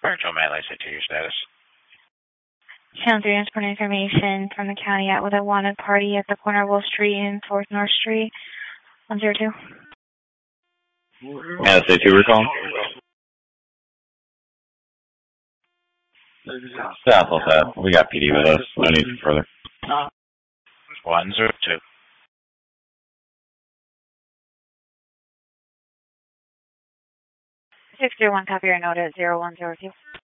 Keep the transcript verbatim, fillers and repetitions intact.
Virtual Matt, I say to your status. Channel three transport information from the county out with a wanted party at the corner of Wolf Street and Fourth North Street. one zero two. Yeah, say two recall. South will have. We got P D with us. No need for further. one zero two. six zero one, copy your note at zero one zero two.